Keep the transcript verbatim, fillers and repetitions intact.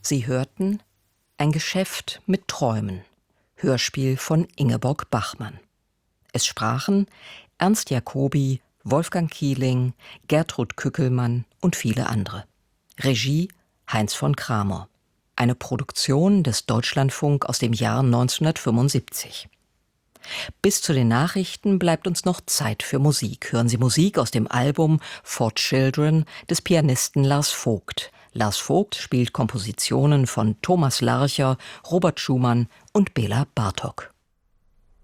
Sie hörten Ein Geschäft mit Träumen, Hörspiel von Ingeborg Bachmann. Es sprachen Ernst Jacobi, Wolfgang Kieling, Gertrud Kückelmann und viele andere. Regie Heinz von Kramer. Eine Produktion des Deutschlandfunk aus dem Jahr neunzehnhundertfünfundsiebzig. Bis zu den Nachrichten bleibt uns noch Zeit für Musik. Hören Sie Musik aus dem Album For Children des Pianisten Lars Vogt. Lars Vogt spielt Kompositionen von Thomas Larcher, Robert Schumann und Bela Bartok.